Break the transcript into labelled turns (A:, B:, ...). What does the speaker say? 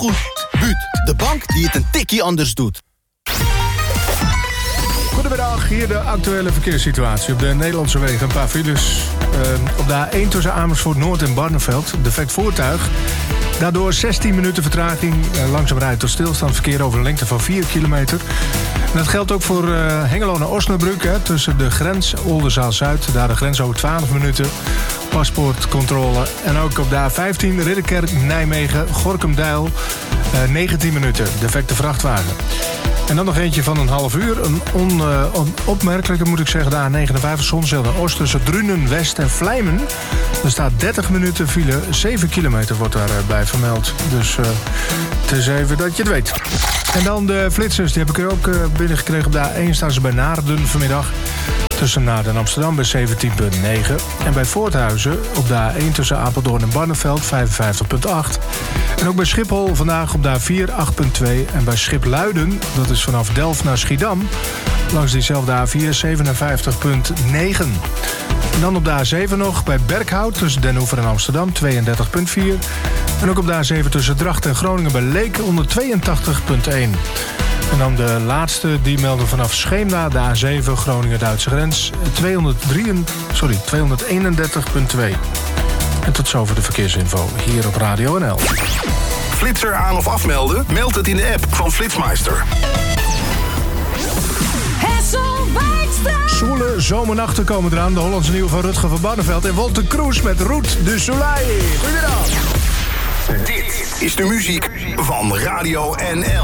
A: goed. Buut, de bank die het een tikkie anders doet.
B: Goedemiddag, hier de actuele verkeerssituatie. Op de Nederlandse wegen een paar files. Op de A1 tussen Amersfoort Noord en Barneveld. Defect voertuig. Daardoor 16 minuten vertraging. Langzaam rijdt tot stilstaand verkeer over een lengte van 4 kilometer. En dat geldt ook voor Hengelo naar Osnabrück. Hè, tussen de grens Oldenzaal-Zuid. Daar de grens over 12 minuten. Paspoortcontrole. En ook op de A15 Ridderkerk-Nijmegen Gorinchem-Dijl. 19 minuten. Defecte vrachtwagen. En dan nog eentje van een half uur. Een opmerkelijke moet ik zeggen. De A59 Zonzeel naar Oost tussen Drunen, West en Vlijmen. Er staat 30 minuten file. 7 kilometer wordt daarbij vermeld. Dus het is even dat je het weet. En dan de flitsers. Die heb ik er ook binnengekregen. Op de A1 staan ze bij Naarden vanmiddag. Tussen Naarden en Amsterdam bij 17,9. En bij Voorthuizen op de A1 tussen Apeldoorn en Barneveld 55,8. En ook bij Schiphol vandaag op de A4 8,2. En bij Schipluiden, dat is vanaf Delft naar Schiedam, langs diezelfde A4 57,9. En dan op de A7 nog bij Berkhout tussen Den Hoever en Amsterdam 32,4. En ook op de A7 tussen Drachten en Groningen bij Leek 182,1. En dan de laatste, die melden vanaf Scheemda, de A7 Groningen-Duitse grens 231,2. En tot zover de verkeersinfo hier op Radio NL.
C: Flitser aan of afmelden? Meld het in de app van Flitsmeister.
B: Zwoele zomernachten komen eraan. De Hollandse nieuwe van Rutger van Barneveld en Wolter Kroes met Route du Soleil. Goedemiddag.
C: Dit is de muziek van Radio NL.